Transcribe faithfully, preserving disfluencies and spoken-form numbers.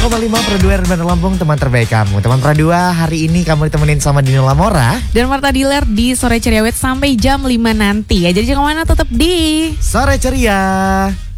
koma lima Pradua Bandar Lampung, teman terbaik kamu. Teman Pradua, hari ini kamu ditemenin sama Dino Lamora dan Marta Diler di Sore Ceria sampai jam lima nanti ya. Jadi jangan kemana, tetap di Sore Ceria.